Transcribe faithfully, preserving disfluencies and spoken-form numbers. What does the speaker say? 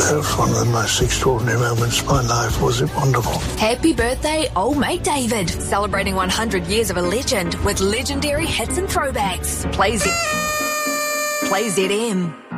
That was one of the most extraordinary moments of my life. Was it wonderful? Happy birthday, old mate David. Celebrating one hundred years of a legend with legendary hits and throwbacks. Play Z... Play Z M.